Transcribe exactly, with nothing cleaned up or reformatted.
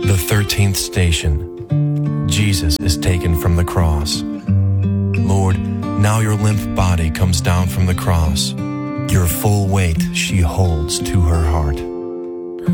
The thirteenth station. Jesus is taken from the cross. Lord, now your limp body comes down from the cross. Your full weight she holds to her heart.